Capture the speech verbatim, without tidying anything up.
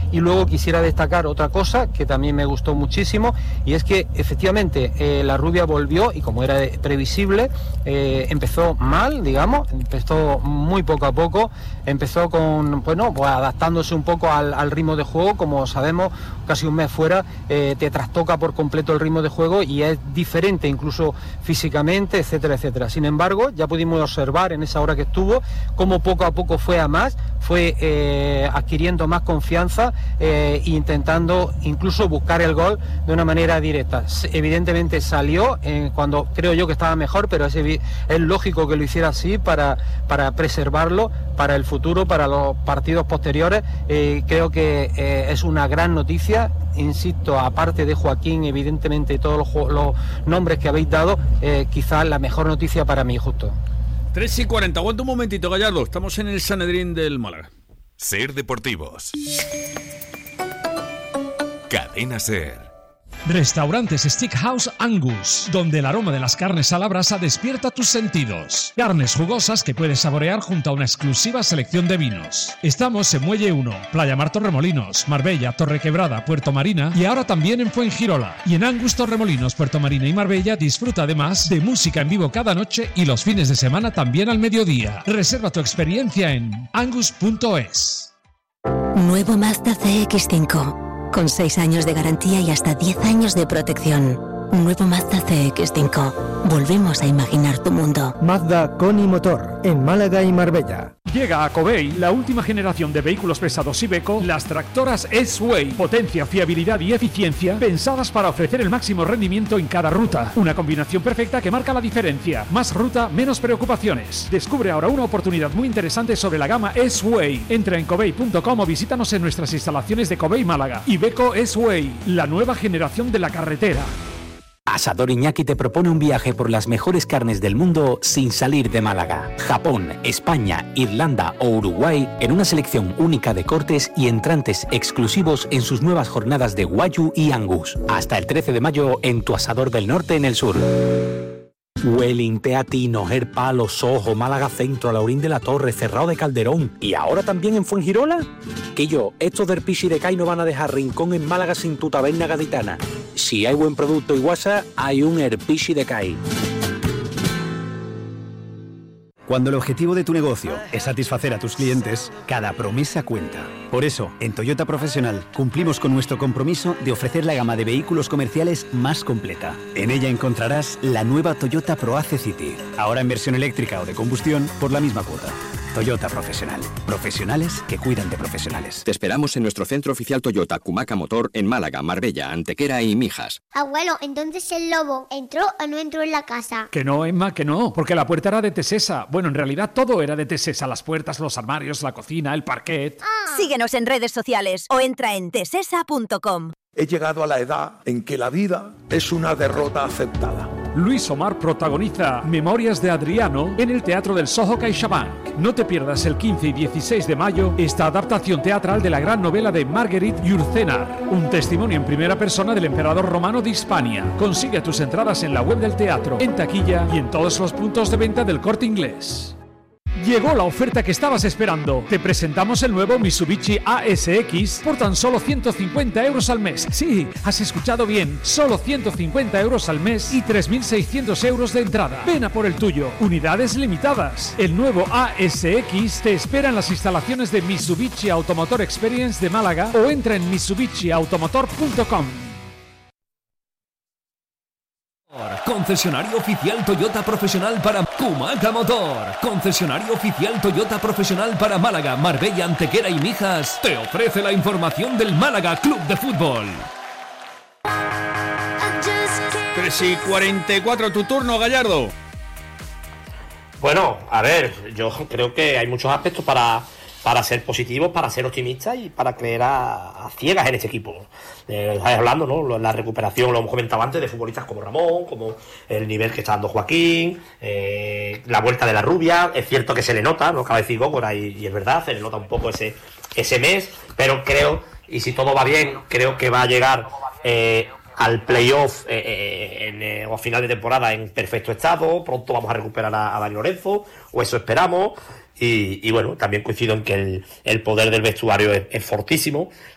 Y luego quisiera destacar otra cosa que también me gustó muchísimo, y es que efectivamente eh, la rubia volvió y, como era previsible, eh, empezó mal, digamos, empezó muy poco a poco, empezó con, bueno, pues adaptándose un poco al, al ritmo de juego. Como sabemos, casi un mes fuera eh, te trastoca por completo el ritmo de juego y es diferente incluso físicamente, etcétera, etcétera. Sin embargo, ya pudimos observar en esa hora que estuvo cómo poco a poco fue a más, fue eh, adquiriendo más confianza eh, e intentando incluso buscar el gol de una manera directa. Evidentemente salió eh, cuando creo yo que estaba mejor, pero es, es lógico que lo hiciera así para, para preservarlo para el futuro, para los partidos posteriores. Eh, creo que eh, es una gran noticia, insisto, aparte de Joaquín, evidentemente todos los, los nombres que habéis dado, eh, quizás la mejor noticia para mí, justo. tres y cuarenta, aguanta un momentito, Gallardo, estamos en el Sanedrín del Málaga. Ser Deportivos. Cadena Ser. Restaurantes Steakhouse Angus, donde el aroma de las carnes a la brasa despierta tus sentidos. Carnes jugosas que puedes saborear junto a una exclusiva selección de vinos. Estamos en Muelle uno, Playa Mar Torremolinos, Marbella, Torrequebrada, Puerto Marina y ahora también en Fuengirola. Y en Angus Torremolinos, Puerto Marina y Marbella disfruta además de música en vivo cada noche y los fines de semana también al mediodía. Reserva tu experiencia en angus punto es. Nuevo Mazda C X cinco. Con seis años de garantía y hasta diez años de protección. Nuevo Mazda C X cinco. Volvemos a imaginar tu mundo. Mazda con y motor, en Málaga y Marbella. Llega a Covey la última generación de vehículos pesados Iveco, las tractoras S-Way. Potencia, fiabilidad y eficiencia pensadas para ofrecer el máximo rendimiento en cada ruta. Una combinación perfecta que marca la diferencia. Más ruta, menos preocupaciones. Descubre ahora una oportunidad muy interesante sobre la gama S-Way. Entra en covey punto com o visítanos en nuestras instalaciones de Covey Málaga. Iveco S-Way, la nueva generación de la carretera. Asador Iñaki te propone un viaje por las mejores carnes del mundo sin salir de Málaga. Japón, España, Irlanda o Uruguay en una selección única de cortes y entrantes exclusivos en sus nuevas jornadas de Wagyu y Angus. Hasta el trece de mayo en tu Asador del Norte en el sur. Welling, Teatino, Palo, Sojo, Málaga Centro, Laurín de la Torre, Cerrado de Calderón y ahora también en Fuengirola. Que yo, estos del Pichi de Cai no van a dejar rincón en Málaga sin tu taberna gaditana. Si hay buen producto y guasa, hay un Herpichi de Cai. Cuando el objetivo de tu negocio es satisfacer a tus clientes, cada promesa cuenta. Por eso, en Toyota Profesional cumplimos con nuestro compromiso de ofrecer la gama de vehículos comerciales más completa. En ella encontrarás la nueva Toyota ProAce City, ahora en versión eléctrica o de combustión por la misma cuota. Toyota Profesional. Profesionales que cuidan de profesionales. Te esperamos en nuestro centro oficial Toyota Cumaca Motor en Málaga, Marbella, Antequera y Mijas. Abuelo, entonces el lobo ¿entró o no entró en la casa? Que no, Emma, que no, porque la puerta era de Tesesa. Bueno, en realidad todo era de Tesesa. Las puertas, los armarios, la cocina, el parquet. Ah. Síguenos en redes sociales o entra en tesesa punto com. He llegado a la edad en que la vida es una derrota aceptada. Luis Omar protagoniza Memorias de Adriano en el Teatro del Soho CaixaBank. No te pierdas el quince y dieciséis de mayo esta adaptación teatral de la gran novela de Marguerite Yourcenar, un testimonio en primera persona del emperador romano de Hispania. Consigue tus entradas en la web del teatro, en taquilla y en todos los puntos de venta del Corte Inglés. Llegó la oferta que estabas esperando. Te presentamos el nuevo Mitsubishi A S X por tan solo ciento cincuenta euros al mes. Sí, has escuchado bien, solo ciento cincuenta euros al mes y tres mil seiscientos euros de entrada. Ven a por el tuyo. Unidades limitadas. El nuevo A S X te espera en las instalaciones de Mitsubishi Automotor Experience de Málaga o entra en mitsubishi automotor punto com. Concesionario oficial Toyota Profesional para Cumaca Motor. Concesionario oficial Toyota Profesional para Málaga, Marbella, Antequera y Mijas. Te ofrece la información del Málaga Club de Fútbol. tres y cuarenta y cuatro, tu turno, Gallardo. Bueno, a ver, yo creo que hay muchos aspectos para, para ser positivos, para ser optimistas y para creer a, a ciegas en este equipo. Eh, estáis hablando, ¿no? La recuperación, lo hemos comentado antes, de futbolistas como Ramón, como el nivel que está dando Joaquín, eh, la vuelta de la rubia. Es cierto que se le nota, lo acaba de decir Góngora, y, y es verdad, se le nota un poco ese, ese mes, pero creo, y si todo va bien, creo que va a llegar eh, al playoff eh, eh, en, eh, o a final de temporada en perfecto estado. Pronto vamos a recuperar a, a Dani Lorenzo, o eso esperamos. Y, y bueno, también coincido en que el, el poder del vestuario es, es fortísimo.